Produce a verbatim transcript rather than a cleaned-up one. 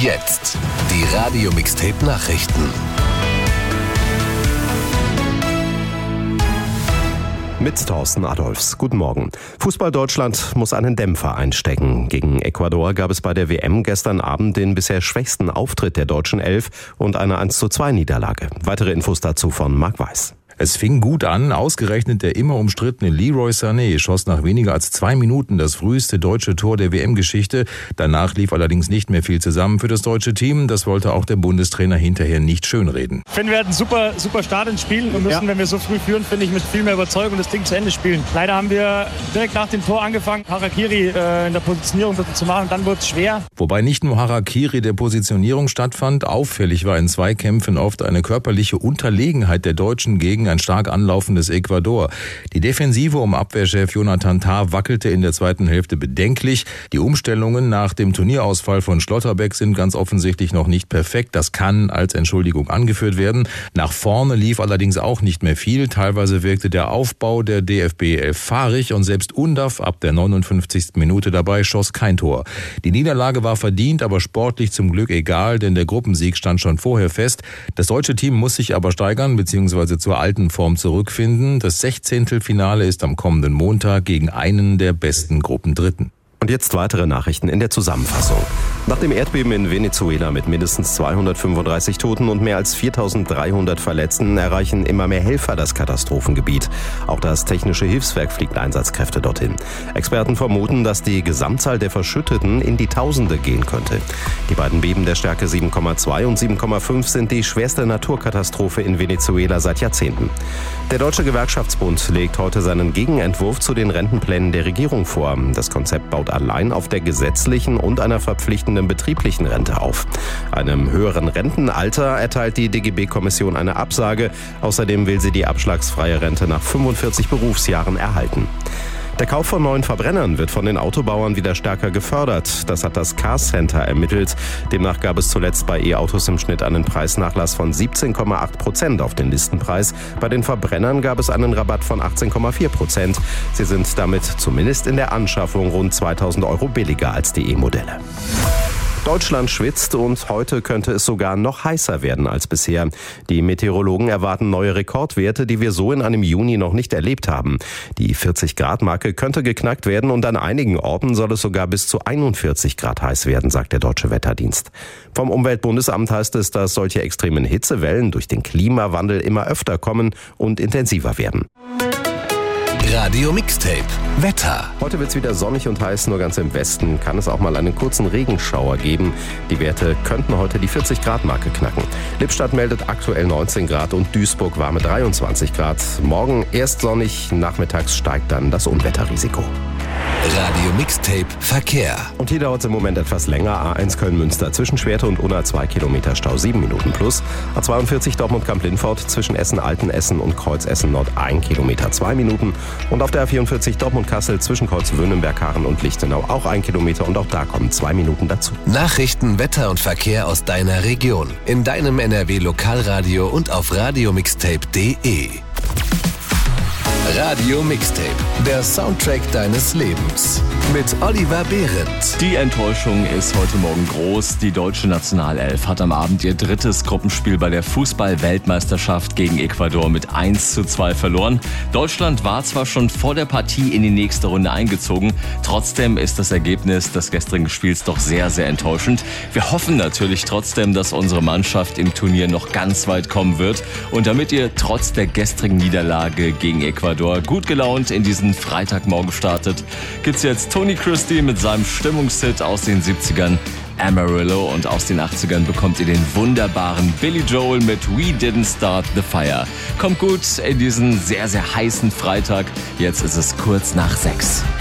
Jetzt die Radio-Mixtape-Nachrichten. Mit Thorsten Adolfs. Guten Morgen. Fußball Deutschland muss einen Dämpfer einstecken. Gegen Ecuador gab es bei der W M gestern Abend den bisher schwächsten Auftritt der deutschen Elf und eine eins zu zwei Niederlage. Weitere Infos dazu von Marc Weiß. Es fing gut an, ausgerechnet der immer umstrittene Leroy Sané schoss nach weniger als zwei Minuten das früheste deutsche Tor der W M-Geschichte. Danach lief allerdings nicht mehr viel zusammen für das deutsche Team. Das wollte auch der Bundestrainer hinterher nicht schönreden. Ich finde, wir hatten super, super Start ins Spiel und müssen, ja. wenn wir so früh führen, finde ich, mit viel mehr Überzeugung das Ding zu Ende spielen. Leider haben wir direkt nach dem Tor angefangen, Harakiri äh, in der Positionierung zu machen, und dann wurde es schwer. Wobei nicht nur Harakiri der Positionierung stattfand, auffällig war in Zweikämpfen oft eine körperliche Unterlegenheit der Deutschen gegen ein stark anlaufendes Ecuador. Die Defensive um Abwehrchef Jonathan Tah wackelte in der zweiten Hälfte bedenklich. Die Umstellungen nach dem Turnierausfall von Schlotterbeck sind ganz offensichtlich noch nicht perfekt. Das kann als Entschuldigung angeführt werden. Nach vorne lief allerdings auch nicht mehr viel. Teilweise wirkte der Aufbau der D F B elf fahrig und selbst Undav ab der neunundfünfzigsten Minute dabei schoss kein Tor. Die Niederlage war verdient, aber sportlich zum Glück egal, denn der Gruppensieg stand schon vorher fest. Das deutsche Team muss sich aber steigern bzw. zur alten Form zurückfinden. Das Sechzehntelfinale ist am kommenden Montag gegen einen der besten Gruppendritten. Und jetzt weitere Nachrichten in der Zusammenfassung. Nach dem Erdbeben in Venezuela mit mindestens zweihundertfünfunddreißig Toten und mehr als viertausenddreihundert Verletzten erreichen immer mehr Helfer das Katastrophengebiet. Auch das Technische Hilfswerk fliegt Einsatzkräfte dorthin. Experten vermuten, dass die Gesamtzahl der Verschütteten in die Tausende gehen könnte. Die beiden Beben der Stärke sieben Komma zwei und sieben Komma fünf sind die schwerste Naturkatastrophe in Venezuela seit Jahrzehnten. Der Deutsche Gewerkschaftsbund legt heute seinen Gegenentwurf zu den Rentenplänen der Regierung vor. Das Konzept baut allein auf der gesetzlichen und einer verpflichtenden betrieblichen Rente auf. Einem höheren Rentenalter erteilt die D G B-Kommission eine Absage. Außerdem will sie die abschlagsfreie Rente nach fünfundvierzig Berufsjahren erhalten. Der Kauf von neuen Verbrennern wird von den Autobauern wieder stärker gefördert. Das hat das Car Center ermittelt. Demnach gab es zuletzt bei E-Autos im Schnitt einen Preisnachlass von siebzehn Komma acht Prozent auf den Listenpreis. Bei den Verbrennern gab es einen Rabatt von achtzehn Komma vier Prozent. Sie sind damit zumindest in der Anschaffung rund zweitausend Euro billiger als die E-Modelle. Deutschland schwitzt und heute könnte es sogar noch heißer werden als bisher. Die Meteorologen erwarten neue Rekordwerte, die wir so in einem Juni noch nicht erlebt haben. Die vierzig-Grad-Marke könnte geknackt werden und an einigen Orten soll es sogar bis zu einundvierzig Grad heiß werden, sagt der Deutsche Wetterdienst. Vom Umweltbundesamt heißt es, dass solche extremen Hitzewellen durch den Klimawandel immer öfter kommen und intensiver werden. Radio Mixtape Wetter. Heute wird es wieder sonnig und heiß, nur ganz im Westen kann es auch mal einen kurzen Regenschauer geben. Die Werte könnten heute die vierzig-Grad-Marke knacken. Lippstadt meldet aktuell neunzehn Grad und Duisburg warme dreiundzwanzig Grad. Morgen erst sonnig, nachmittags steigt dann das Unwetterrisiko. Radio Mixtape Verkehr. Und hier dauert es im Moment etwas länger. A eins Köln-Münster zwischen Schwerte und Unna zwei Kilometer Stau, sieben Minuten plus. A zweiundvierzig Dortmund-Kamp-Lindfort zwischen Essen-Altenessen und Kreuz-Essen-Nord ein Kilometer, zwei Minuten. Und auf der A vierundvierzig Dortmund-Kassel zwischen Kreuz-Wöhnenberg-Haaren und Lichtenau auch ein Kilometer und auch da kommen zwei Minuten dazu. Nachrichten, Wetter und Verkehr aus deiner Region. In deinem N R W-Lokalradio und auf radiomixtape punkt de. Radio Mixtape, der Soundtrack deines Lebens. Mit Oliver Behrendt. Die Enttäuschung ist heute Morgen groß. Die deutsche Nationalelf hat am Abend ihr drittes Gruppenspiel bei der Fußball-Weltmeisterschaft gegen Ecuador mit eins zu zwei verloren. Deutschland war zwar schon vor der Partie in die nächste Runde eingezogen, trotzdem ist das Ergebnis des gestrigen Spiels doch sehr, sehr enttäuschend. Wir hoffen natürlich trotzdem, dass unsere Mannschaft im Turnier noch ganz weit kommen wird. Und damit ihr trotz der gestrigen Niederlage gegen Ecuador gut gelaunt in diesen Freitagmorgen startet, gibt's jetzt Tony Christie mit seinem Stimmungshit aus den siebzigern Amarillo und aus den achtzigern bekommt ihr den wunderbaren Billy Joel mit We Didn't Start the Fire. Kommt gut in diesen sehr, sehr heißen Freitag. Jetzt ist es kurz nach sechs.